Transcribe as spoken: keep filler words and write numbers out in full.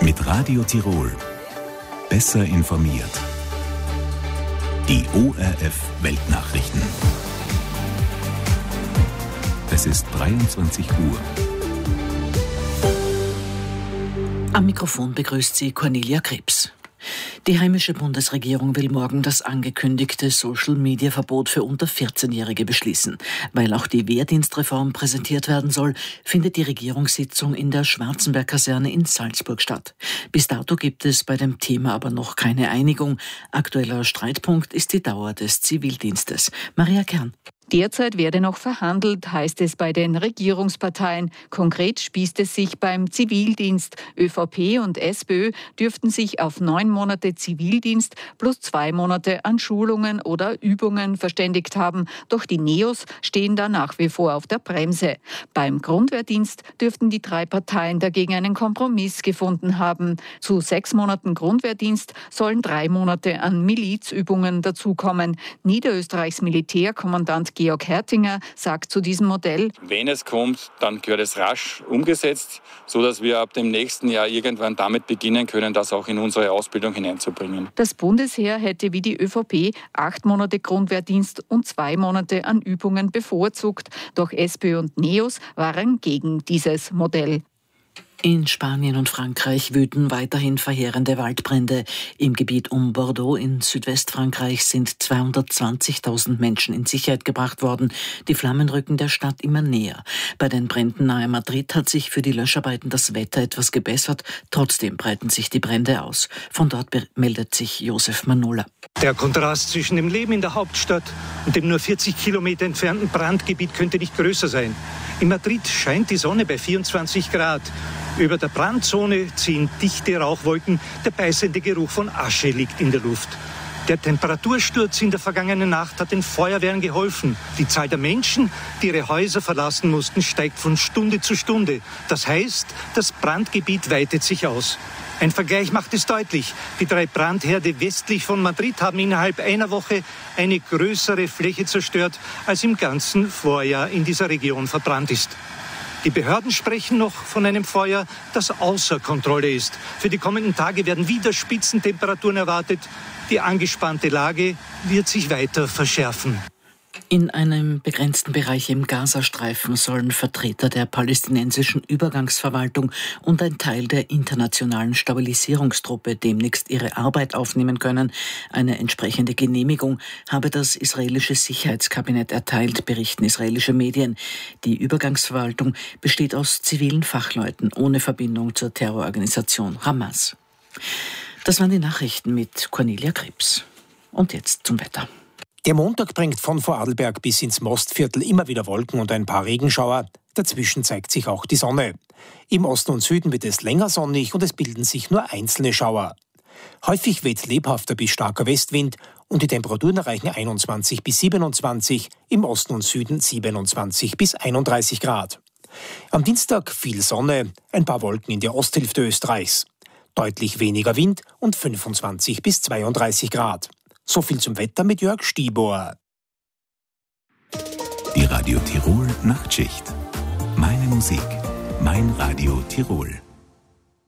Mit Radio Tirol. Besser informiert. Die O R F Weltnachrichten. Es ist dreiundzwanzig Uhr. Am Mikrofon begrüßt sie Cornelia Krebs. Die heimische Bundesregierung will morgen das angekündigte Social-Media-Verbot für unter vierzehnjährige beschließen. Weil auch die Wehrdienstreform präsentiert werden soll, findet die Regierungssitzung in der Schwarzenberg-Kaserne in Salzburg statt. Bis dato gibt es bei dem Thema aber noch keine Einigung. Aktueller Streitpunkt ist die Dauer des Zivildienstes. Maria Kern. Derzeit werde noch verhandelt, heißt es bei den Regierungsparteien. Konkret spießt es sich beim Zivildienst. ÖVP und SPÖ dürften sich auf neun Monate Zivildienst plus zwei Monate an Schulungen oder Übungen verständigt haben. Doch die Neos stehen da nach wie vor auf der Bremse. Beim Grundwehrdienst dürften die drei Parteien dagegen einen Kompromiss gefunden haben. Zu sechs Monaten Grundwehrdienst sollen drei Monate an Milizübungen dazukommen. Niederösterreichs Militärkommandant Georg Hertinger sagt zu diesem Modell: Wenn es kommt, dann gehört es rasch umgesetzt, sodass wir ab dem nächsten Jahr irgendwann damit beginnen können, das auch in unsere Ausbildung hineinzubringen. Das Bundesheer hätte wie die ÖVP acht Monate Grundwehrdienst und zwei Monate an Übungen bevorzugt. Doch SPÖ und Neos waren gegen dieses Modell. In Spanien und Frankreich wüten weiterhin verheerende Waldbrände. Im Gebiet um Bordeaux in Südwestfrankreich sind zweihundertzwanzigtausend Menschen in Sicherheit gebracht worden. Die Flammen rücken der Stadt immer näher. Bei den Bränden nahe Madrid hat sich für die Löscharbeiten das Wetter etwas gebessert. Trotzdem breiten sich die Brände aus. Von dort meldet sich Josef Manola. Der Kontrast zwischen dem Leben in der Hauptstadt und dem nur vierzig Kilometer entfernten Brandgebiet könnte nicht größer sein. In Madrid scheint die Sonne bei vierundzwanzig Grad. Über der Brandzone ziehen dichte Rauchwolken, der beißende Geruch von Asche liegt in der Luft. Der Temperatursturz in der vergangenen Nacht hat den Feuerwehren geholfen. Die Zahl der Menschen, die ihre Häuser verlassen mussten, steigt von Stunde zu Stunde. Das heißt, das Brandgebiet weitet sich aus. Ein Vergleich macht es deutlich. Die drei Brandherde westlich von Madrid haben innerhalb einer Woche eine größere Fläche zerstört, als im ganzen Vorjahr in dieser Region verbrannt ist. Die Behörden sprechen noch von einem Feuer, das außer Kontrolle ist. Für die kommenden Tage werden wieder Spitzentemperaturen erwartet. Die angespannte Lage wird sich weiter verschärfen. In einem begrenzten Bereich im Gazastreifen sollen Vertreter der palästinensischen Übergangsverwaltung und ein Teil der internationalen Stabilisierungstruppe demnächst ihre Arbeit aufnehmen können. Eine entsprechende Genehmigung habe das israelische Sicherheitskabinett erteilt, berichten israelische Medien. Die Übergangsverwaltung besteht aus zivilen Fachleuten ohne Verbindung zur Terrororganisation Hamas. Das waren die Nachrichten mit Cornelia Krebs. Und jetzt zum Wetter. Der Montag bringt von Vorarlberg bis ins Mostviertel immer wieder Wolken und ein paar Regenschauer. Dazwischen zeigt sich auch die Sonne. Im Osten und Süden wird es länger sonnig und es bilden sich nur einzelne Schauer. Häufig weht lebhafter bis starker Westwind und die Temperaturen erreichen einundzwanzig bis siebenundzwanzig, im Osten und Süden siebenundzwanzig bis einunddreißig Grad. Am Dienstag viel Sonne, ein paar Wolken in der Osthälfte Österreichs. Deutlich weniger Wind und fünfundzwanzig bis zweiunddreißig Grad. So viel zum Wetter mit Jörg Stibor. Die Radio Tirol Nachtschicht. Meine Musik, mein Radio Tirol.